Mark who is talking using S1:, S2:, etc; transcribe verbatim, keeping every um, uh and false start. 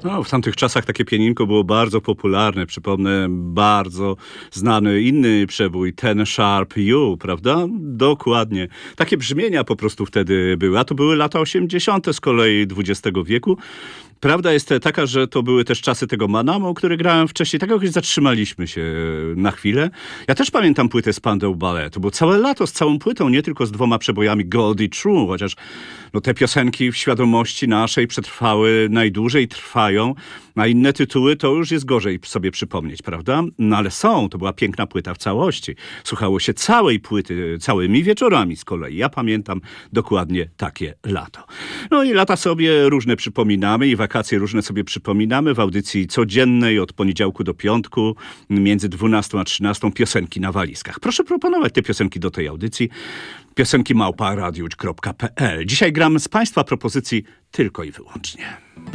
S1: No, w tamtych czasach takie pianinko było bardzo popularne. Przypomnę, bardzo znany inny przebój, Ten Sharp You, prawda? Dokładnie. Takie brzmienia po prostu wtedy były. A to były lata osiemdziesiąte z kolei dwudziestego wieku. Prawda jest taka, że to były też czasy tego Manamo, który grałem wcześniej. Tak jakoś zatrzymaliśmy się na chwilę. Ja też pamiętam płytę Spandau Ballet. To było całe lato z całą płytą, nie tylko z dwoma przebojami Gold i True, chociaż no, te piosenki w świadomości naszej przetrwały najdłużej, trwają, a inne tytuły to już jest gorzej sobie przypomnieć, prawda? No ale są, to była piękna płyta w całości. Słuchało się całej płyty, całymi wieczorami z kolei. Ja pamiętam dokładnie takie lato. No i lata sobie różne przypominamy i wakacje różne sobie przypominamy w audycji codziennej od poniedziałku do piątku między dwunastą a trzynastą piosenki na walizkach. Proszę proponować te piosenki do tej audycji. Piosenki małpa radiuć kropka p l. Dzisiaj gram z Państwa propozycji tylko i wyłącznie.